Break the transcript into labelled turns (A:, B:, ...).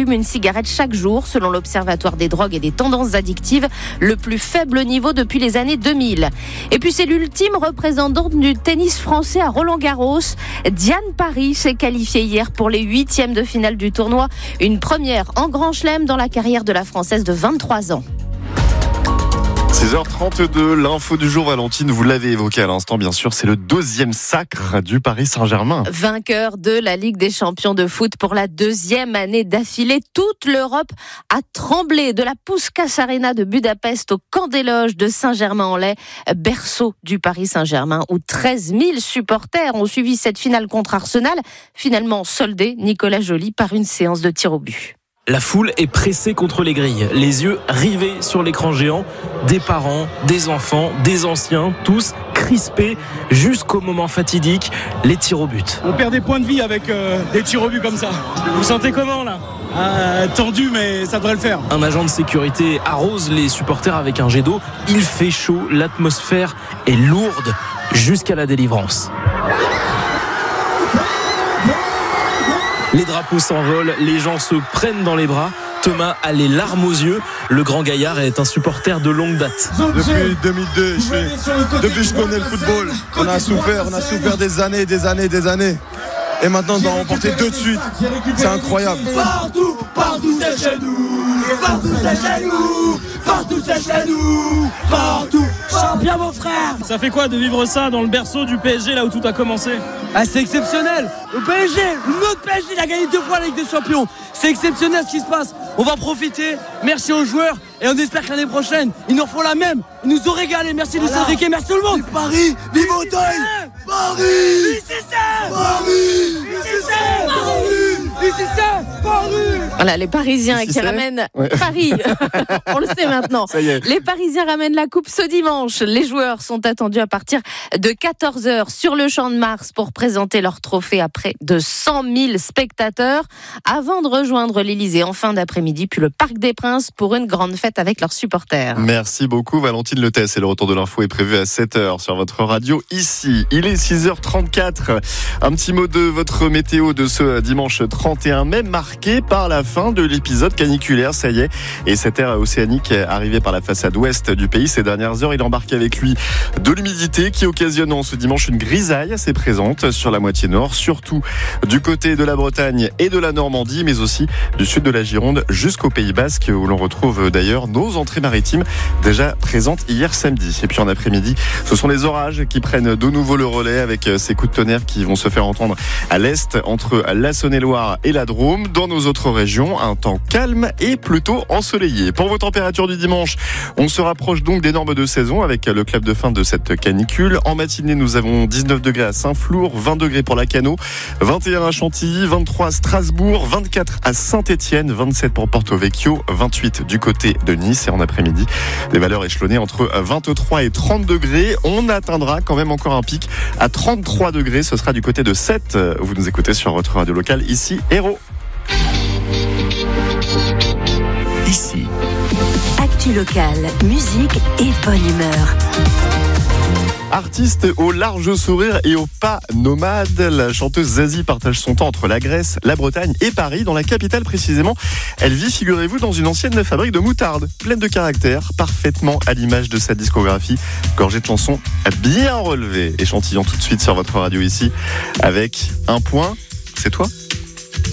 A: allument une cigarette chaque jour, selon l'Observatoire des drogues et des tendances addictives, le plus faible niveau depuis les années 2000. Et puis c'est l'ultime représentante du tennis français à Roland-Garros. Diane Paris s'est qualifiée hier pour les 8e de finale du tournoi. Une première en Grand Chelem dans la carrière de la Française de 23 ans.
B: 6h32, l'info du jour, Valentine, vous l'avez évoqué à l'instant, bien sûr, c'est le 2e sacre du Paris Saint-Germain.
A: Vainqueur de la Ligue des champions de foot pour la 2e année d'affilée, toute l'Europe a tremblé de la Puskás Arena de Budapest au camp des loges de Saint-Germain-en-Laye, berceau du Paris Saint-Germain, où 13 000 supporters ont suivi cette finale contre Arsenal, finalement soldée, Nicolas Joly, par une séance de tir au but.
C: La foule est pressée contre les grilles, les yeux rivés sur l'écran géant, des parents, des enfants, des anciens, tous crispés jusqu'au moment fatidique, les tirs au but.
D: On perd des points de vie avec des tirs au but comme ça. Vous vous sentez comment là ? Tendu, mais ça devrait le faire.
C: Un agent de sécurité arrose les supporters avec un jet d'eau. Il fait chaud, l'atmosphère est lourde jusqu'à la délivrance. Les drapeaux s'envolent, les gens se prennent dans les bras. Thomas a les larmes aux yeux. Le grand gaillard est un supporter de longue date.
E: Depuis 2002, depuis que je connais le football, on a souffert des années. Et maintenant, on doit remporter 2 de suite. C'est incroyable.
F: Partout c'est chez nous. Partout c'est chez nous. Partout. Champion mon frère.
D: Ça fait quoi de vivre ça dans le berceau du PSG, là où tout a commencé ?
F: C'est exceptionnel. Le PSG, notre PSG, il a gagné 2 fois la Ligue des Champions. C'est exceptionnel ce qui se passe. On va profiter. Merci aux joueurs. Et on espère que l'année prochaine, ils nous font la même. Ils nous ont régalé. Merci Luis Enrique et merci tout le monde.
E: Vive Paris, vive Auteuil. Paris.
A: Voilà, les Parisiens qui ramènent Paris. On le sait maintenant.
B: Ça y est.
A: Les Parisiens ramènent la coupe ce dimanche. Les joueurs sont attendus à partir de 14h sur le Champ de Mars pour présenter leur trophée à près de 100 000 spectateurs avant de rejoindre l'Élysée en fin d'après-midi, puis le Parc des Princes pour une grande fête avec leurs supporters.
B: Merci beaucoup, Valentine Letès. Et le retour de l'info est prévu à 7h sur votre radio ici. Il est 6h34. Un petit mot de votre météo de ce dimanche 31 mai, marqué par la fin de l'épisode caniculaire, ça y est. Et cet air océanique arrivé par la façade ouest du pays ces dernières heures, il embarque avec lui de l'humidité qui occasionne en ce dimanche une grisaille assez présente sur la moitié nord, surtout du côté de la Bretagne et de la Normandie, mais aussi du sud de la Gironde jusqu'au Pays Basque, où l'on retrouve d'ailleurs nos entrées maritimes déjà présentes hier samedi. Et puis en après-midi, ce sont les orages qui prennent de nouveau le relais avec ces coups de tonnerre qui vont se faire entendre à l'est entre la Saône-et-Loire et la Drôme. Dans nos autres régions, un temps calme et plutôt ensoleillé. Pour vos températures du dimanche, on se rapproche donc des normes de saison avec le clap de fin de cette canicule. En matinée, nous avons 19 degrés à Saint-Flour, 20 degrés pour Lacanau, 21 à Chantilly, 23 à Strasbourg, 24 à Saint-Étienne, 27 pour Porto Vecchio, 28 du côté de Nice. Et en après-midi, des valeurs échelonnées entre 23 et 30 degrés. On atteindra quand même encore un pic à 33 degrés. Ce sera du côté de Sète. Vous nous écoutez sur votre radio locale, ici, Hérault.
G: Ici. Actu locale, musique et bonne humeur.
B: Artiste au large sourire et au pas nomade, la chanteuse Zazie partage son temps entre la Grèce, la Bretagne et Paris. Dans la capitale précisément, elle vit, figurez-vous, dans une ancienne fabrique de moutarde, pleine de caractère, parfaitement à l'image de sa discographie, gorgée de chansons bien relevées. Échantillons tout de suite sur votre radio ici, avec un point, c'est toi ?